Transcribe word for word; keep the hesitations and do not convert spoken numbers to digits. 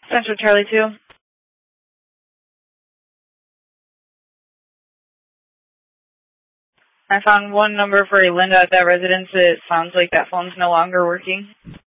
Central Charlie two. I found one number for a Linda at that residence. It sounds like that phone's no longer working.